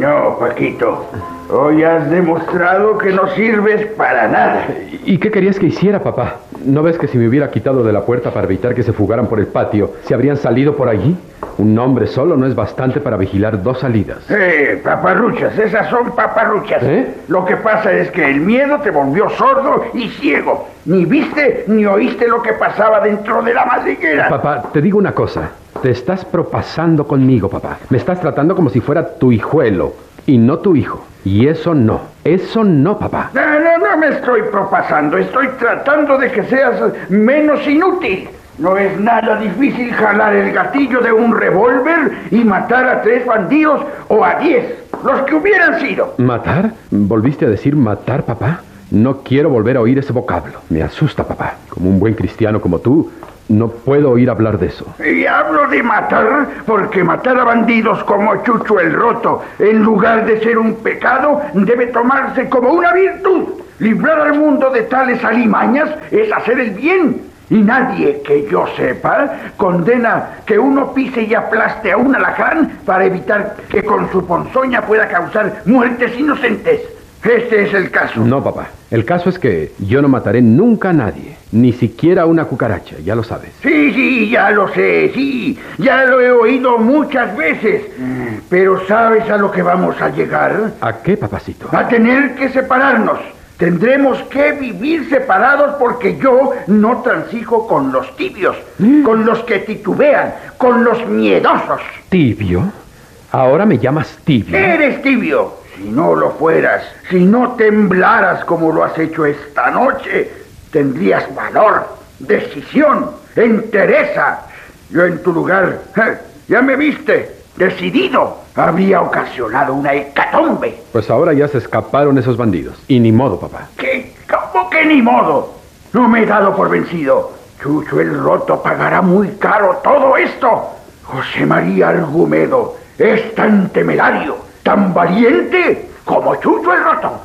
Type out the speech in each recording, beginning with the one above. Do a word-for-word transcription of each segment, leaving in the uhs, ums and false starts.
no, Paquito. Hoy has demostrado que no sirves para nada. ¿Y qué querías que hiciera, papá? ¿No ves que si me hubiera quitado de la puerta para evitar que se fugaran por el patio, se habrían salido por allí? Un hombre solo no es bastante para vigilar dos salidas. Eh, paparruchas, esas son paparruchas. ¿Eh? Lo que pasa es que el miedo te volvió sordo y ciego. Ni viste ni oíste lo que pasaba dentro de la madriguera. Papá, te digo una cosa. Te estás propasando conmigo, papá. Me estás tratando como si fuera tu hijuelo y no tu hijo. Y eso no. Eso no, papá. No, no, no me estoy propasando. Estoy tratando de que seas menos inútil. No es nada difícil jalar el gatillo de un revólver y matar a tres bandidos o a diez, los que hubieran sido. ¿Matar? ¿Volviste a decir matar, papá? No quiero volver a oír ese vocablo. Me asusta, papá. Como un buen cristiano como tú, no puedo oír hablar de eso. Y hablo de matar porque matar a bandidos como Chucho el Roto, en lugar de ser un pecado, debe tomarse como una virtud. Librar al mundo de tales alimañas es hacer el bien. Y nadie, que yo sepa, condena que uno pise y aplaste a un alacrán para evitar que con su ponzoña pueda causar muertes inocentes. Este es el caso. No, papá. El caso es que yo no mataré nunca a nadie. Ni siquiera a una cucaracha, ya lo sabes. Sí, sí, ya lo sé, sí. Ya lo he oído muchas veces. Pero ¿sabes a lo que vamos a llegar? ¿A qué, papacito? A tener que separarnos. Tendremos que vivir separados porque yo no transijo con los tibios, ¿Mm? Con los que titubean, con los miedosos. ¿Tibio? ¿Ahora me llamas tibio? Eres tibio. Si no lo fueras, si no temblaras como lo has hecho esta noche, tendrías valor, decisión, entereza. Yo en tu lugar, ¿eh? Ya me viste, decidido. Habría ocasionado una hecatombe. Pues ahora ya se escaparon esos bandidos. Y ni modo, papá. ¿Qué? ¿Cómo que ni modo? No me he dado por vencido. Chucho el Roto pagará muy caro todo esto. José María Argumedo es tan temerario, tan valiente como Chucho el Roto.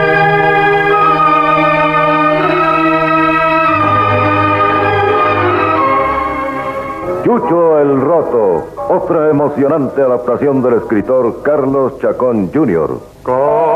Chucho el Roto, otra emocionante adaptación del escritor Carlos Chacón junior